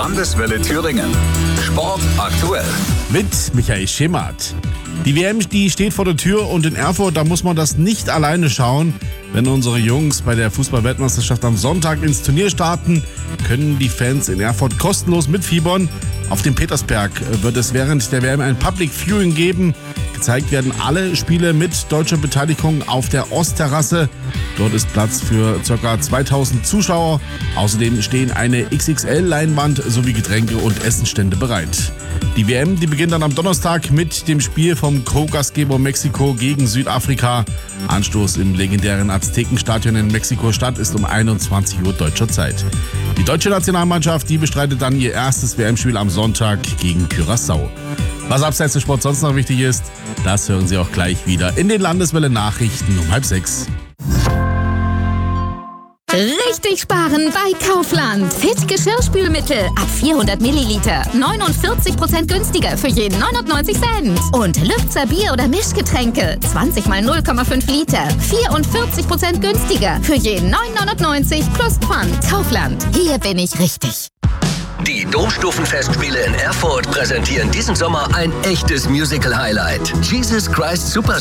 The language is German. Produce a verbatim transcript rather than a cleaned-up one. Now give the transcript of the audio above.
Landeswelle Thüringen. Sport aktuell. Mit Michael Schemert. Die W M, die steht vor der Tür und in Erfurt, da muss man das nicht alleine schauen. Wenn unsere Jungs bei der Fußball-Weltmeisterschaft am Sonntag ins Turnier starten, können die Fans in Erfurt kostenlos mitfiebern. Auf dem Petersberg wird es während der W M ein Public Viewing geben. Gezeigt werden alle Spiele mit deutscher Beteiligung auf der Ostterrasse. Dort ist Platz für ca. zweitausend Zuschauer. Außerdem stehen eine X X L-Leinwand sowie Getränke und Essenstände bereit. Die W M, die beginnt dann am Donnerstag mit dem Spiel vom Co-Gastgeber Mexiko gegen Südafrika. Anstoß im legendären Aztekenstadion in Mexiko-Stadt ist um einundzwanzig Uhr deutscher Zeit. Die deutsche Nationalmannschaft, die bestreitet dann ihr erstes W M-Spiel am Sonntag gegen Curaçao. Was abseits des Sports sonst noch wichtig ist, das hören Sie auch gleich wieder in den Landeswelle-Nachrichten um halb sechs. Richtig sparen bei Kaufland. Fit Geschirrspülmittel ab vierhundert Milliliter. neunundvierzig Prozent günstiger für jeden neunundneunzig Cent. Und Lübzer Bier- oder Mischgetränke. zwanzig mal null Komma fünf Liter. vierundvierzig Prozent günstiger für jeden neun neunundneunzig plus Pfand. Kaufland. Hier bin ich richtig. Die Domstufenfestspiele in Erfurt präsentieren diesen Sommer ein echtes Musical-Highlight. Jesus Christ Super